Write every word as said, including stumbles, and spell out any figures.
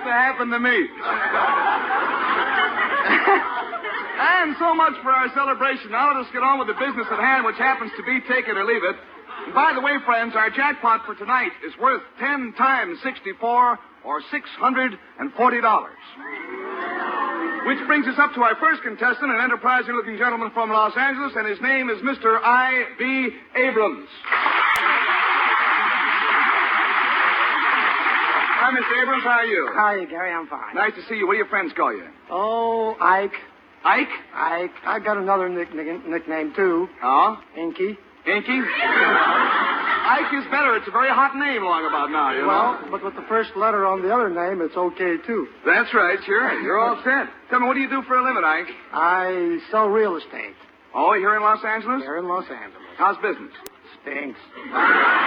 to happen to me. And so much for our celebration. Now let us get on with the business at hand, which happens to be take it or leave it. And by the way, friends, our jackpot for tonight is worth ten times sixty-four, or six hundred forty dollars. Which brings us up to our first contestant, an enterprising-looking gentleman from Los Angeles, and his name is Mister I B Abrams. Hi, Mister Abrams. How are you? How are you, Gary? I'm fine. Nice to see you. What do your friends call you? Oh, Ike. Ike? Ike. I got another nick- nick- nickname, too. Oh? Inky. Inky? Ike is better. It's a very hot name along about now, you know. Well, but with the first letter on the other name, it's okay, too. That's right, sure. You're all set. Tell me, what do you do for a living, Ike? I sell real estate Oh, here in Los Angeles? here in Los Angeles. How's business? Stinks.